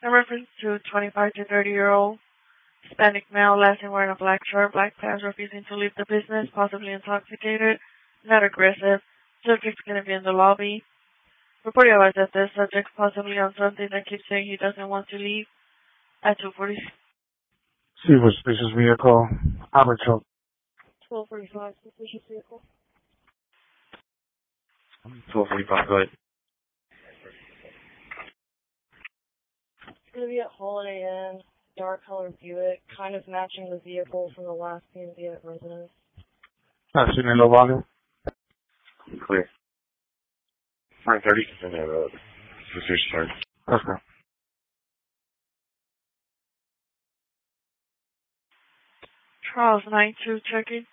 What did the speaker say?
In reference to 25 to 30-year-old Hispanic male, last seen wearing a black shirt, black pants, refusing to leave the business, possibly intoxicated, not aggressive. Subject's going to be in the lobby. Report advised that this subject possibly on something that keeps saying he doesn't want to leave at 2:40. See what suspicious vehicle. Albert Choke. 12:45, suspicious vehicle. 12:45, go ahead. It's going to be at Holiday Inn, dark colored Buick, kind of matching the vehicle from the last PNB at residence. Sitting in the volume. Clear. 9:30, and suspicious start. Okay. Charles 92 checking.